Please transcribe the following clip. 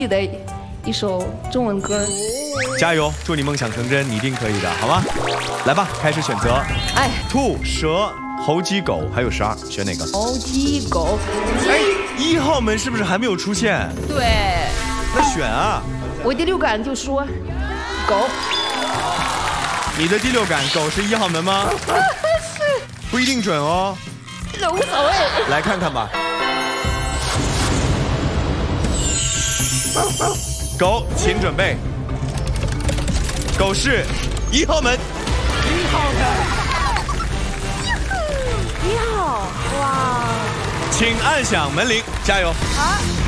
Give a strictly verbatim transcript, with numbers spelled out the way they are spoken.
的一首中文歌。 加油，祝你梦想成真，你一定可以的，好吗？来吧，开始选择。 哎， 兔、蛇、猴、鸡、狗，还有十二，选哪个？ 猴、鸡、狗。 哎，一号门是不是还没有出现？ 对。 那选啊！ 我第六感就说狗。 你的第六感，狗是一号门吗？ 是。 不一定准哦。 这无所谓。 来看看吧。狗，请准备。狗是一号门。 一号门。一号，哇！ 请按响门铃，加油！ 好。